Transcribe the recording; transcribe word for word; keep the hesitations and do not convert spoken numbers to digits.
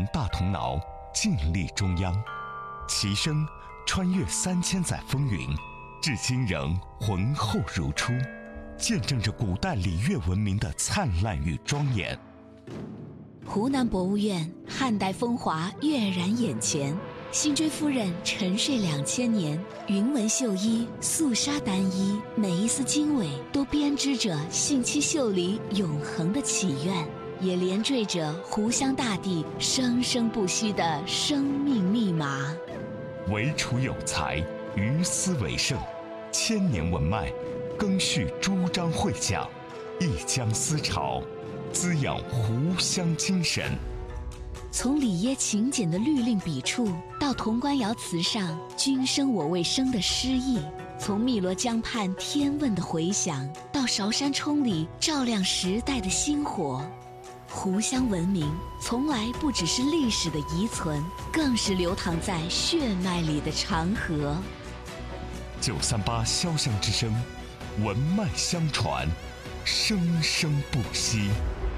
人大同脑，尽力中央，其声穿越三千载风云，至今仍浑厚如初，见证着古代礼乐文明的灿烂与庄严。 湖南博物院汉代风华跃然眼前，辛追夫人沉睡两千年，云纹绣衣、素纱单衣，每一丝经纬都编织着信息秀里永恒的祈愿，也连缀着湖湘大地生生不息的生命密码。 惟楚有才，于斯为盛，千年文脉，更续诸章会讲，一江思潮，滋养湖湘精神。 从里耶勤俭的律令笔触，到潼关窑瓷上君生我未生的诗意；从汨罗江畔天问的回响，到韶山冲里照亮时代的星火。湖湘文明从来不只是历史的遗存，更是流淌在血脉里的长河。 九三八潇湘之声，文脉相传，生生不息。